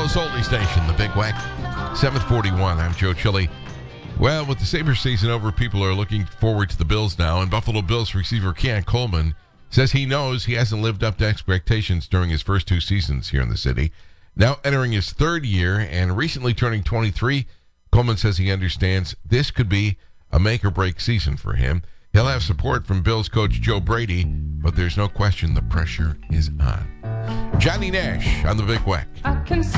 Buffalo's Oldies Nation, the Big Wack. 741, I'm Joe Chili. Well, with the Sabres season over, people are looking forward to the Bills now, and Buffalo Bills receiver Keon Coleman says he knows he hasn't lived up to expectations during his first two seasons here in the city. Now entering his third year and recently turning 23, Coleman says he understands this could be a make-or-break season for him. He'll have support from Bills coach Joe Brady, but there's no question the pressure is on. Johnny Nash on the Big Wack.